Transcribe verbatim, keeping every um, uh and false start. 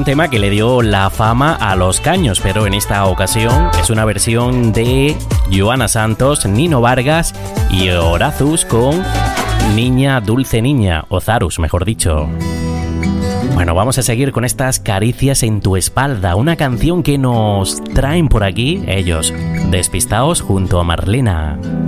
tema que le dio la fama a Los Caños, pero en esta ocasión es una versión de Joana Santos, Nino Vargas y Horazus con Niña Dulce Niña, o Zarus, mejor dicho. Bueno, vamos a seguir con estas caricias en tu espalda, una canción que nos traen por aquí ellos, Despistaos junto a Marlena.